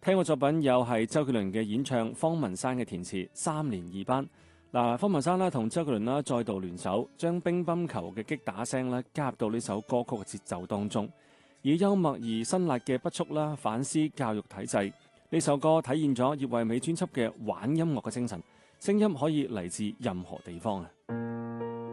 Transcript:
聽過作品有係周杰倫嘅演唱，方文山嘅填詞，三年2班。嗱，方文山啦同周杰倫啦再度聯手，將乒乓球嘅擊打聲咧加入到呢首歌曲嘅節奏當中，以幽默而辛辣嘅筆觸啦反思教育體制。呢首歌體現咗葉惠美專輯嘅玩音樂嘅精神，聲音可以嚟自任何地方啊！